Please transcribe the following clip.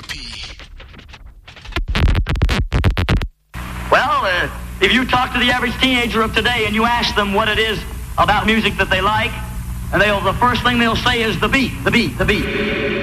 Well, if you talk to the average teenager of today and you ask them what it is about music that they like, and the first thing they'll say is the beat, the beat, the beat.